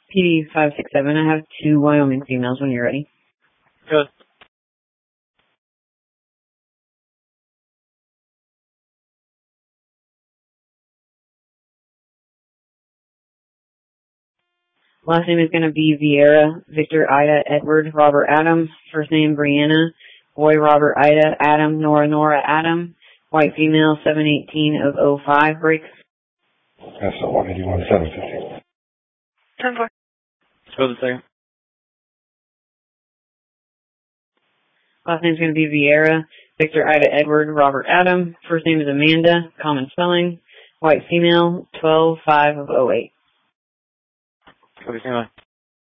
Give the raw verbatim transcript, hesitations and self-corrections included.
P D five six seven, I have two Wyoming females when you're ready. Good. Last name is going to be Vieira, Victor, Ida, Edward, Robert, Adam. First name, Brianna. Boy, Robert, Ida, Adam, Nora, Nora, Adam. White female, seven eighteen of oh five breaks. That's the one eighty-one, seven fifty. ten four. Go to the second. Last name is going to be Vieira, Victor, Ida, Edward, Robert, Adam. First name is Amanda, common spelling. White female, twelve five of oh eight. Go to the second.